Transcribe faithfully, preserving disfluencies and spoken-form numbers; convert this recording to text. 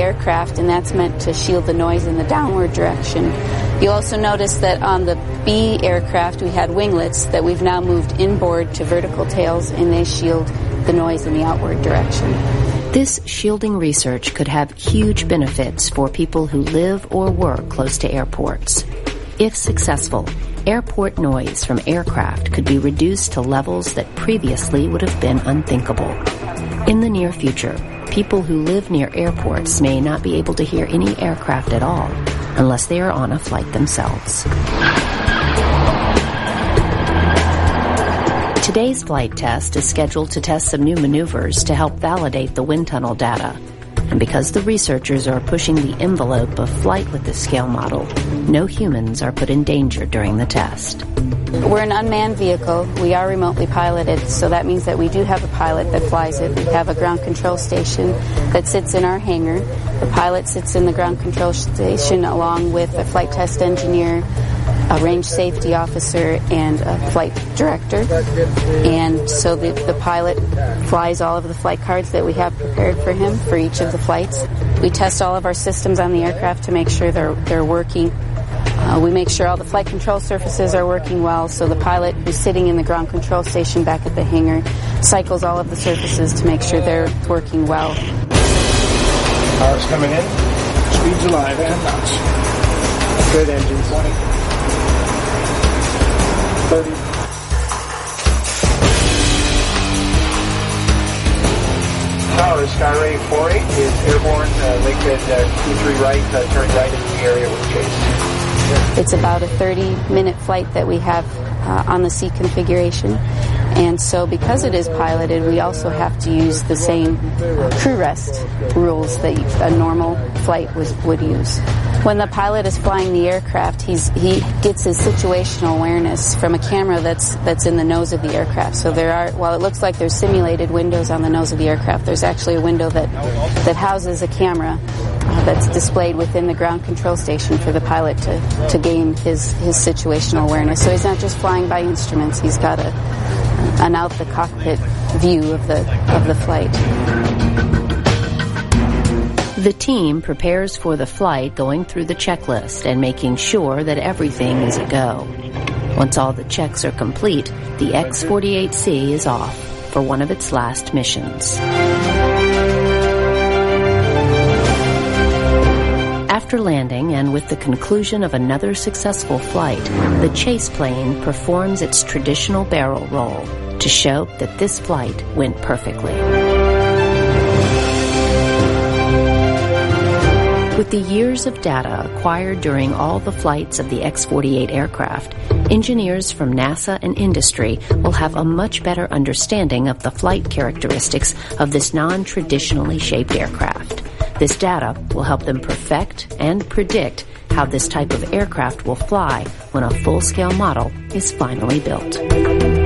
aircraft, and that's meant to shield the noise in the downward direction. You also notice that on the B aircraft we had winglets that we've now moved inboard to vertical tails, and they shield the noise in the outward direction. This shielding research could have huge benefits for people who live or work close to airports. If successful, airport noise from aircraft could be reduced to levels that previously would have been unthinkable. In the near future, people who live near airports may not be able to hear any aircraft at all unless they are on a flight themselves. Today's flight test is scheduled to test some new maneuvers to help validate the wind tunnel data. And because the researchers are pushing the envelope of flight with this scale model, no humans are put in danger during the test. We're an unmanned vehicle. We are remotely piloted, so that means that we do have a pilot that flies it. We have a ground control station that sits in our hangar. The pilot sits in the ground control station along with a flight test engineer, a range safety officer, and a flight director. And so the, the pilot flies all of the flight cards that we have prepared for him for each of the flights. We test all of our systems on the aircraft to make sure they're, they're working. Uh, we make sure all the flight control surfaces are working well, so the pilot who's sitting in the ground control station back at the hangar cycles all of the surfaces to make sure they're working well. Power's coming in, speed's alive and knots. Good engine, twenty. thirty. Tower, Skyray four eight is airborne, uh, Lakehead uh, two three right, uh, turn right into the area with chase. It's about a thirty minute flight that we have uh, on the C configuration. And so because it is piloted, we also have to use the same uh, crew rest rules that a normal flight was, would use. When the pilot is flying the aircraft, he's, he gets his situational awareness from a camera that's that's in the nose of the aircraft. So there are, while it looks like there's simulated windows on the nose of the aircraft, there's actually a window that, that houses a camera uh, that's displayed within the ground control station for the pilot to, to gain his, his situational awareness. So he's not just flying by instruments, he's got a an out the cockpit view of the of the flight. The team prepares for the flight, going through the checklist and making sure that everything is a go. Once all the checks are complete, the X forty-eight C is off for one of its last missions. After landing, and with the conclusion of another successful flight, the chase plane performs its traditional barrel roll to show that this flight went perfectly. With the years of data acquired during all the flights of the X forty-eight aircraft, engineers from NASA and industry will have a much better understanding of the flight characteristics of this non-traditionally shaped aircraft. This data will help them perfect and predict how this type of aircraft will fly when a full-scale model is finally built.